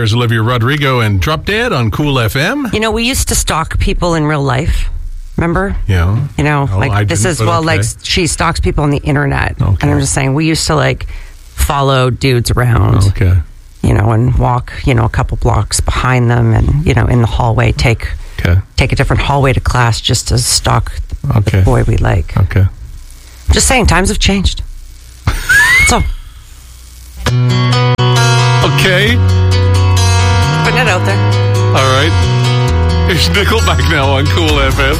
There's Olivia Rodrigo and Drop Dead on Cool FM. You know, we used to stalk people in real life. Remember? Yeah. You know, okay. She stalks people on the internet. Okay. And I'm just saying, we used to like follow dudes around. Okay. You know, and walk, you know, a couple blocks behind them and, you know, in the hallway, take a different hallway to class just to stalk the boy we like. Okay. Just saying, times have changed. So. Okay. Putting it out there. All right. Here's Nickelback now on Cool FM.